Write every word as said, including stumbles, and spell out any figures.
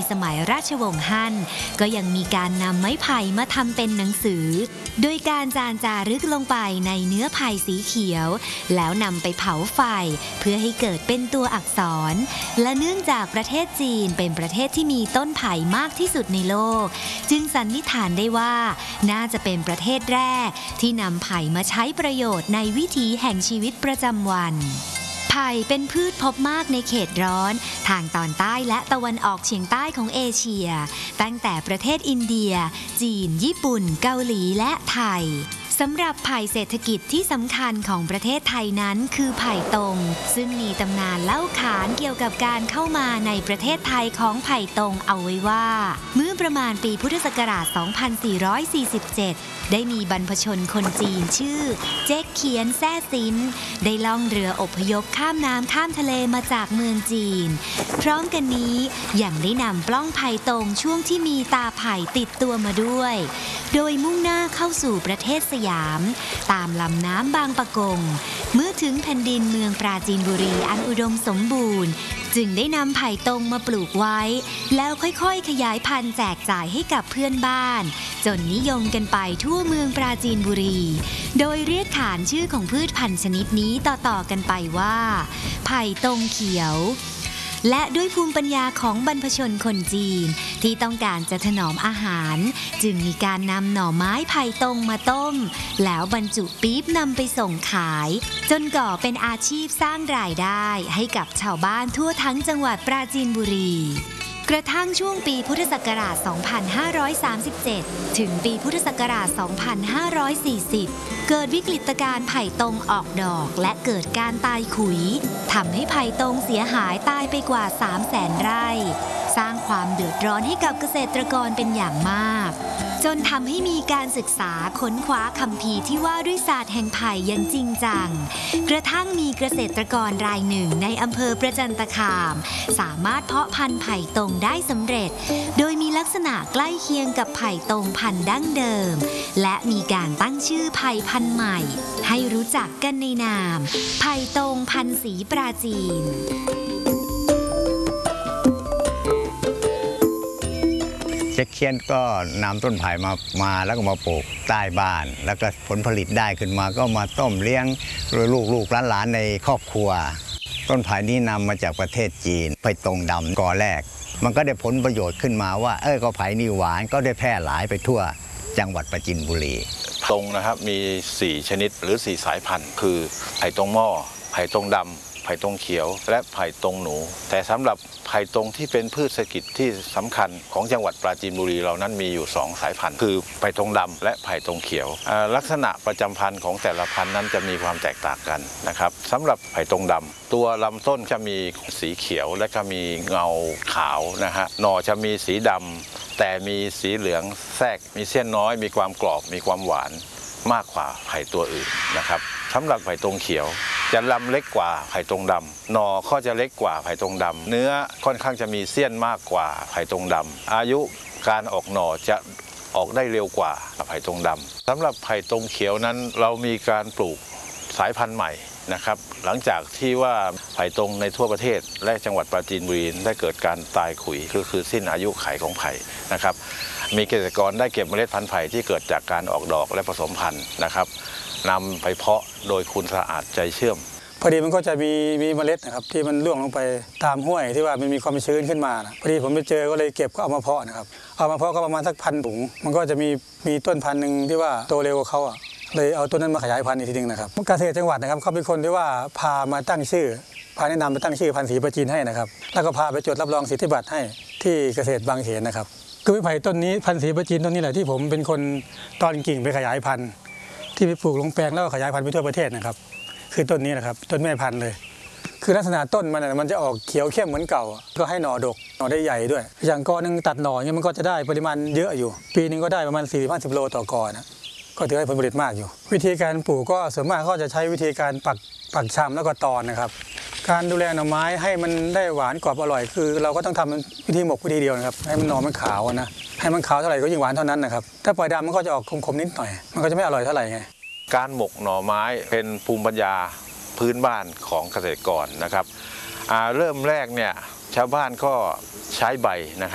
สมัยราชวงศ์ฮั่นก็ยังมีการนำไม้ไผ่มาทำเป็นหนังสือโดยการจานจารึกลงไปในเนื้อไผ่สีเขียวแล้วนำไปเผาไฟเพื่อให้เกิดเป็นตัวอักษรและเนื่องจากประเทศจีนเป็นประเทศที่มีต้นไผ่มากที่สุดในโลกจึงสันนิษฐานได้ว่าน่าจะเป็นประเทศแรกที่นำไผ่มาใช้ประโยชน์ในวิถีแห่งชีวิตประจำวันไผ่เป็นพืชพบมากในเขตร้อนทางตอนใต้และตะวันออกเฉียงใต้ของเอเชียตั้งแต่ประเทศอินเดียจีนญี่ปุ่นเกาหลีและไทยสำหรับไผ่เศรษฐกิจที่สำคัญของประเทศไทยนั้นคือไผ่ตรงซึ่งมีตำนานเล่าขานเกี่ยวกับการเข้ามาในประเทศไทยของไผ่ตรงเอาไว้ว่าเมื่อประมาณปีพุทธศักราช สองพันสี่ร้อยสี่สิบเจ็ด ได้มีบรรพชนคนจีนชื่อเจ๊กเขียนแซ่ซินได้ล่องเรืออพยพข้ามน้ำข้ามทะเลมาจากเมืองจีนพร้อมกันนี้ยังได้นำปล้องไผ่ตรงช่วงที่มีตาไผ่ติดตัวมาด้วยโดยมุ่งหน้าเข้าสู่ประเทศสยามตามลำน้ำบางปะกงเมื่อถึงแผ่นดินเมืองปราจีนบุรีอันอุดมสมบูรณ์จึงได้นำไผ่ตรงมาปลูกไว้แล้วค่อยๆขยายพันธุ์แจกจ่ายให้กับเพื่อนบ้านจนนิยมกันไปทั่วเมืองปราจีนบุรีโดยเรียกขานชื่อของพืชพันธุ์ชนิดนี้ต่อๆกันไปว่าไผ่ตรงเขียวและด้วยภูมิปัญญาของบรรพชนคนจีนที่ต้องการจะถนอมอาหารจึงมีการนำหน่อไม้ไผ่ตรงมาต้มแล้วบรรจุปี๊บนำไปส่งขายจนก่อเป็นอาชีพสร้างรายได้ให้กับชาวบ้านทั่วทั้งจังหวัดปราจีนบุรีกระทั่งช่วงปีพุทธศักราช สองพันห้าร้อยสามสิบเจ็ด ถึงปีพุทธศักราช สองพันห้าร้อยสี่สิบ เกิดวิกฤตการณ์ไผ่ตรงออกดอกและเกิดการตายขุยทำให้ไผ่ตรงเสียหายตายไปกว่า สามแสน ไร่สร้างความเดือดร้อนให้กับเกษตรกรเป็นอย่างมากจนทำให้มีการศึกษาค้นคว้าคัมภีร์ที่ว่าด้วยศาสตร์แห่งไผ่อย่างจริงจังกระทั่งมีเกษตรกรรายหนึ่งในอำเภอประจันตคามสามารถเพาะพันธุ์ไผ่ตรงได้สำเร็จโดยมีลักษณะใกล้เคียงกับไผ่ตรงพันธุ์ดั้งเดิมและมีการตั้งชื่อไผ่พันธุ์ใหม่ให้รู้จักกันในนามไผ่ตรงพันธุ์ศรีปราจีนเจ๊กเคียนก็นำต้นไผ่มามาแล้วก็มาปลูกใต้บ้านแล้วก็ผลผลิตได้ขึ้นมาก็มาต้มเลี้ยงลูกลูกหลานๆในครอบครัวต้นไผ่นี้นำมาจากประเทศจีนไผ่ตรงดำก่อแรกมันก็ได้ผลประโยชน์ขึ้นมาว่าเออก็ไผ่นี่หวานก็ได้แพร่หลายไปทั่วจังหวัดปราจีนบุรีตรงนะครับมีสี่ชนิดหรือสี่สายพันธุ์คือไผ่ตรงหม้อไผ่ตรงดำไผ่ตรงเขียวและไผ่ตรงหนูแต่สำหรับไผ่ตรงที่เป็นพืชเศรษฐกิจที่สำคัญของจังหวัดปราจีนบุรีเรานั้นมีอยู่สองสายพันธุ์คือไผ่ตรงดำและไผ่ตรงเขียวลักษณะประจำพันธุ์ของแต่ละพันธุ์นั้นจะมีความแตกต่างกันนะครับสำหรับไผ่ตรงดำตัวลำต้นจะมีสีเขียวและก็มีเงาขาวนะฮะหน่อจะมีสีดำแต่มีสีเหลืองแทรกมีเส้นน้อยมีความกรอบมีความหวานมากกว่าไผ่ตัวอื่นนะครับสำหรับไผ่ตรงเขียวจะลำเล็กกว่าไผ่ตรงดำหน่อก็จะเล็กกว่าไผ่ตรงดำเนื้อค่อนข้างจะมีเสี้ยนมากกว่าไผ่ตรงดำอายุการออกหน่อจะออกได้เร็วกว่าไผ่ตรงดำสำหรับไผ่ตรงเขียวนั้นเรามีการปลูกสายพันธุ์ใหม่นะครับหลังจากที่ว่าไผ่ตรงในทั่วประเทศและจังหวัดปราจีนบุรีได้เกิดการตายขุยก็คือสิ้นอายุขัยของไผ่นะครับมีเกษตรกรได้เก็บเมล็ดพันธุ์ไผ่ที่เกิดจากการออกดอกและผสมพันธุ์นะครับนำไปเพาะโดยคุณสะอาดใจเชื่อมพอดีมันก็จะมีมีเมล็ดนะครับที่มันร่วงลงไปตามห้วยที่ว่ามันมีความชื้นขึ้นมานะพอดีผมไปเจอก็เลยเก็บก็เอามาเพาะนะครับเอามาเพาะก็ประมาณสักพันถุงมันก็จะมีมีต้นพันธุ์หนึ่งที่ว่าโตเร็วกว่าเขาอ่ะเลยเอาต้นนั้นมาขยายพันธุ์อีกทีนึงนะครับเกษตรจังหวัดนะครับเขาเป็นคนที่ว่าพามาตั้งชื่อพาแนะนำไปตั้งชื่อพันธุ์ศรีปราจีนให้นะครับแล้วก็พาไปจดรับรองสิทธิบัตรให้ที่เกษตรบางเขนนะครับคือไม้ไผ่ต้นนี้พันธุ์ศรีปราจีนต้นนี้แหละที่ผมเป็นคนตอนกิ่งไปขยายพันธุ์ที่ไปปลูกลงแปลงแล้วก็ขยายพันธุ์ไปทั่วประเทศนะครับคือต้นนี้นะครับต้นแม่พันธุ์เลยคือลักษณะต้นมันมันจะออกเขียวเข้มเหมือนเก่าก็ให้หน่อดกหน่อได้ใหญ่ด้วยอย่างกอนึงตัดหน่อเนี่ยมันก็จะได้ปริมาณเยอะอยู่ปีนึงก็ได้ประมาณสี่สิบห้าสิบโลต่อกอนะก็ถือให้ผลผลิตมากอยู่วิธีการปลูกก็ส่วนมากก็จะใช้วิธีการปักปักชำแล้วก็ตอนนะครับการดูแลหน่อไม้ให้มันได้หวานกรอบอร่อยคือเราก็ต้องทำวิธีหมกวิธีเดียวนะครับให้มันหน่อมันขาวนะให้มันขาวเท่าไหร่ก็ยิ่งหวานเท่านั้นนะครับถ้าปล่อยดำมันก็จะออกขมๆนิดหน่อยมันก็จะไม่อร่อยเท่าไหร่ไงการหมกหน่อไม้เป็นภูมิปัญญาพื้นบ้านของเกษตรกรนะครับเริ่มแรกเนี่ยชาวบ้านก็ใช้ใบนะครับ